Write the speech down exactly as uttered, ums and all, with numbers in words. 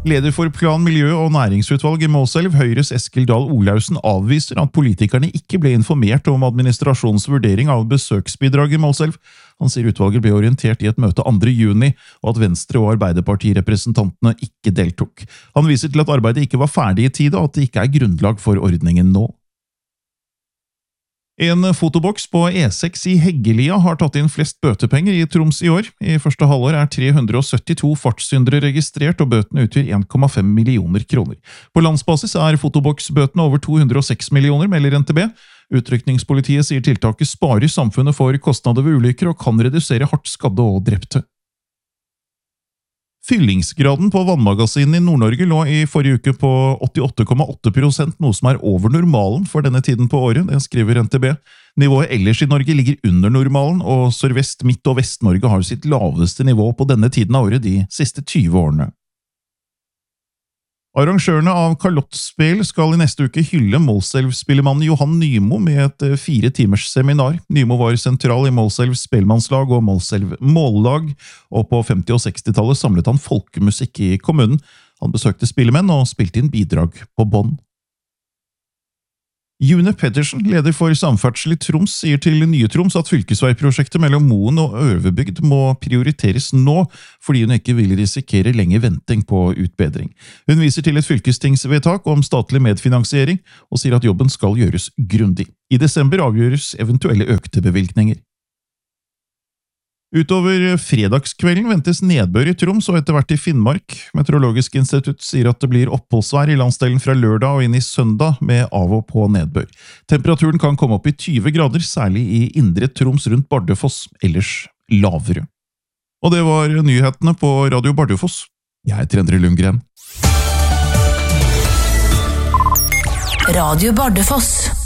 Leder for Plan, miljø og næringsutvalg i Målselv, Høyres Eskil Dahl Olaussen, avviser at politikerne ikke ble informert om administrasjonens vurdering av besøksbidrag i Målselv. Han sier utvalget ble orientert i et møte andre juni, og at Venstre- og Arbeiderpartirepresentantene ikke deltok. Han viser til at arbeidet ikke var ferdig i tide, og at det ikke er grunnlag for ordningen nå. En fotoboks på E seks i Heggelia har tatt inn flest bøtepenger i Troms i år. I første halvår er tre hundre og syttito fartssyndere registrert, og bøtene utgjør en komma fem millioner kroner. På landsbasis er fotoboksbøtene over to hundre og seks millioner, melder N T B. Utrykningspolitiet sier tiltaket sparer samfunnet for kostnader ved ulykker og kan redusere hardt skadde og drepte. Fyllingsgraden på vannmagasinene i Nord-Norge lå i forrige uke på åttiåtte komma åtte prosent, noe som er over normalen for denne tiden på året, det skriver N T B. Nivået ellers i Norge ligger under normalen, og Sørvest-, Midt- og Vest-Norge har sitt laveste nivå på denne tiden av året de siste tyve årene. Arrangørene av Kalottspel skal i neste uke hylle Målselv-spillemannen Johan Nymo med et fire timers seminar. Nymo var sentral i Målselv spelmannslag og Målselv mållag, og på femti- og sekstitallet samlet han folkemusikk i kommunen. Han besøkte spillemenn og spilte inn bidrag på bånd. June Pettersen, leder for samferdsel i Troms, sier til Nye Troms at fylkesveiprosjektet mellom Moen og Øverbygd må prioriteres nå, fordi hun ikke vil risikere lenge venting på utbedring. Hun viser til et fylkestingsvedtak om statlig medfinansiering, og sier at jobben skal gjøres grundig. I desember avgjøres eventuelle økte bevilgninger. Utover fredagskvelden ventes nedbør i Troms og etter hvert i Finnmark. Meteorologisk institutt sier at det blir oppholdsvær i landsdelen fra lørdag og inn i søndag med av og på nedbør. Temperaturen kan komme opp i tyve grader, særlig i indre Troms rundt Bardufoss, ellers lavere. Og det var nyhetene på Radio Bardufoss. Jeg heter Endre Lundgren. Radio Bardufoss.